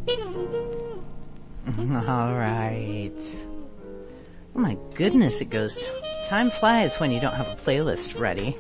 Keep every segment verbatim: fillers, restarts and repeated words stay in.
All right. Oh my goodness, it goes. Time flies when you don't have a playlist ready.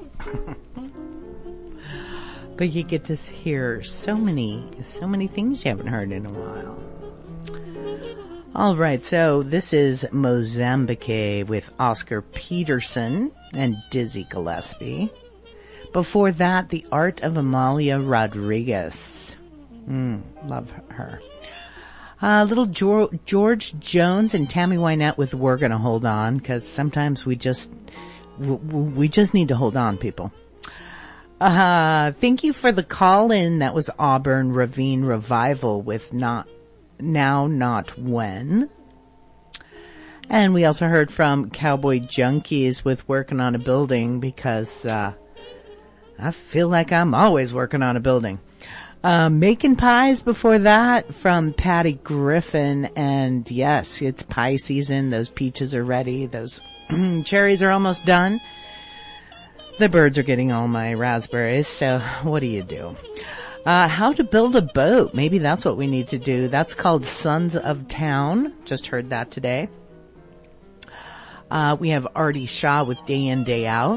But you get to hear so many, so many things you haven't heard in a while. All right, so this is Mozambique with Oscar Peterson and Dizzy Gillespie. Before that, The Art of Amalia Rodriguez. Mm, love her. Uh, little jo- George Jones and Tammy Wynette with We're Gonna Hold On, because sometimes we just, w- w- we just need to hold on, people. Uh, thank you for the call in. That was Auburn Ravine Revival with Not Now, Not When. And we also heard from Cowboy Junkies with Working on a Building, because, uh, I feel like I'm always working on a building. Uh, Making Pies before that from Patty Griffin. And yes, it's pie season. Those peaches are ready. Those cherries are almost done. The birds are getting all my raspberries. So what do you do? Uh, how to build a boat. Maybe that's what we need to do. That's called Sons of Town. Just heard that today. Uh, we have Artie Shaw with Day In, Day Out.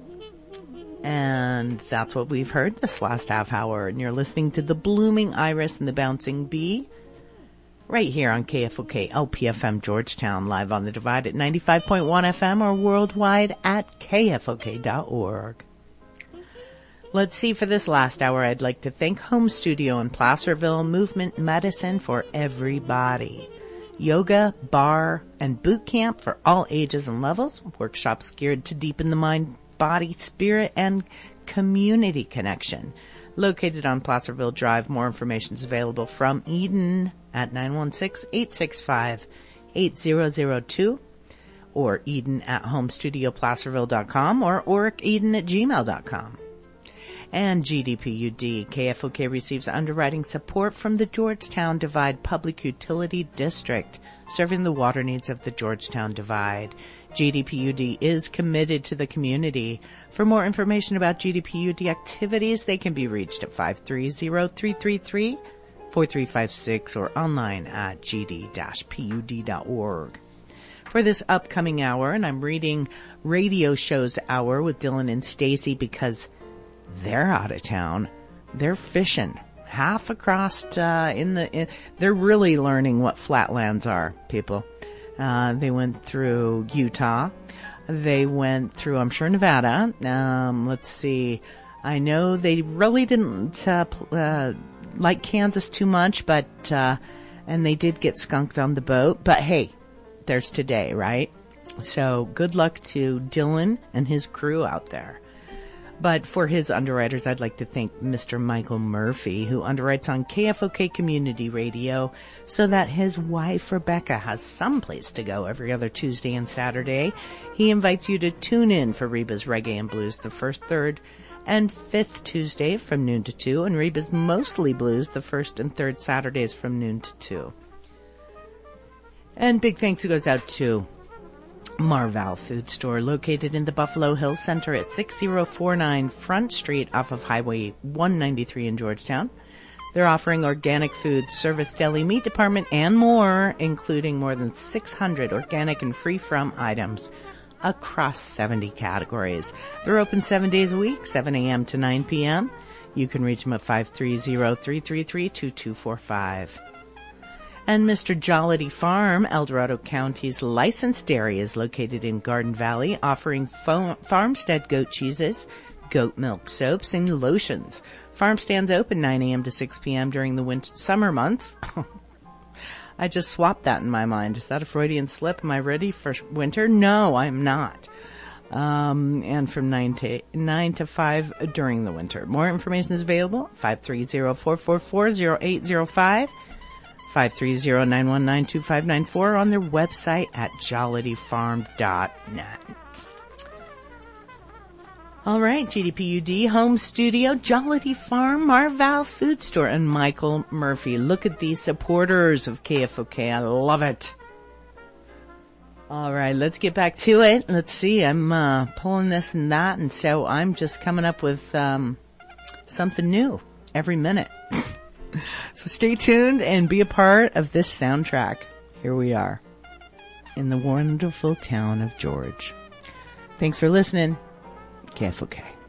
And that's what we've heard this last half hour. And you're listening to The Blooming Iris and the Bouncing Bee right here on K F O K L P F M Georgetown, live on the Divide at ninety-five point one F M or worldwide at K F O K dot org. Let's see, for this last hour, I'd like to thank Home Studio in Placerville, Movement Medicine for everybody. Yoga, bar, and boot camp for all ages and levels. Workshops geared to deepen the mind, body, spirit, and community connection. Located on Placerville Drive. More information is available from Eden at nine one six, eight six five, eight zero zero two or Eden at homestudio placerville dot com or oriceden at gmail dot com. And G D P U D, K F O K receives underwriting support from the Georgetown Divide Public Utility District, serving the water needs of the Georgetown Divide. G D P U D is committed to the community. For more information about G D P U D activities, they can be reached at five three zero, three three three, four three five six or online at g d dash p u d dot org. For this upcoming hour, and I'm reading Radio Shows Hour with Dylan and Stacy because they're out of town. They're fishing half across uh, in the. In, they're really learning what flatlands are, people. Uh, they went through Utah. They went through, I'm sure, Nevada. Um, let's see. I know they really didn't uh, uh, like Kansas too much, but uh, and they did get skunked on the boat. But hey, there's today, right? So good luck to Dylan and his crew out there. But for his underwriters, I'd like to thank Mister Michael Murphy, who underwrites on K F O K Community Radio, so that his wife, Rebecca, has some place to go every other Tuesday and Saturday. He invites you to tune in for Reba's Reggae and Blues the first, third, and fifth Tuesday from noon to two, and Reba's Mostly Blues the first and third Saturdays from noon to two. And big thanks goes out to Marval Food Store, located in the Buffalo Hills Center at six oh four nine Front Street off of Highway one ninety-three in Georgetown. They're offering organic food, service, deli, meat department, and more, including more than six hundred organic and free-from items across seventy categories. They're open seven days a week, seven a.m. to nine p.m. You can reach them at five three zero, three three three, two two four five. And Mister Jollity Farm, El Dorado County's licensed dairy, is located in Garden Valley, offering fo- farmstead goat cheeses, goat milk soaps, and lotions. Farm stands open nine a.m. to six p.m. during the winter, summer months. I just swapped that in my mind. Is that a Freudian slip? Am I ready for winter? No, I'm not. Um, and from nine to nine to five during the winter. More information is available, five three zero, four four four, zero eight zero five. five three zero, nine one nine, two five nine four on their website at jollity farm dot net. All right, G D P U D, Home Studio, Jollity Farm, Marval Food Store, and Michael Murphy. Look at these supporters of K F O K. I love it. All right, let's get back to it. Let's see, I'm uh, pulling this and that, and so I'm just coming up with um, something new every minute. So stay tuned and be a part of this soundtrack. Here we are in the wonderful town of George. Thanks for listening. K F O K.